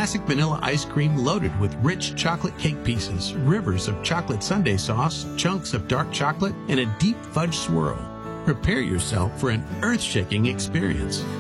classic vanilla ice cream loaded with rich chocolate cake pieces, rivers of chocolate sundae sauce, chunks of dark chocolate, and a deep fudge swirl. Prepare yourself for an earth-shaking experience.